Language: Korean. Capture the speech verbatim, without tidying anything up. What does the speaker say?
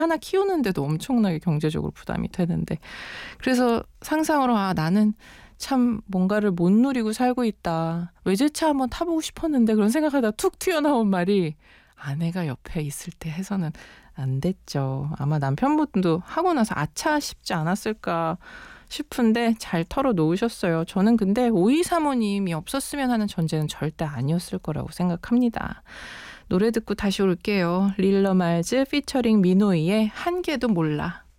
하나 키우는데도 엄청나게 경제적으로 부담이 되는데. 그래서 상상으로 '아 나는 참 뭔가를 못 누리고 살고 있다. 외제차 한번 타보고 싶었는데.' 그런 생각하다가 툭 튀어나온 말이 '아내가 옆에 있을 때 해서는 안 됐죠.' 아마 남편분도 하고 나서 '아차.' 싶지 않았을까 싶은데 잘 털어놓으셨어요. 저는 근데 오이 사모님이 없었으면 하는 전제는 절대 아니었을 거라고 생각합니다. 노래 듣고 다시 올게요. 릴러 말즈 피처링 민호이의 한 개도 몰라.